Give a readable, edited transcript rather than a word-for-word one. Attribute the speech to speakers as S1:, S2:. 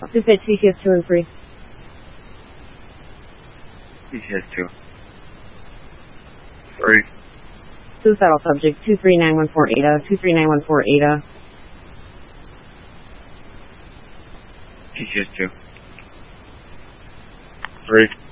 S1: Suspect CCS 2 and 3.
S2: CCS 2. 3.
S1: Suicidal subject 23914 ADA, 23914 ADA.
S2: CCS 2. 3.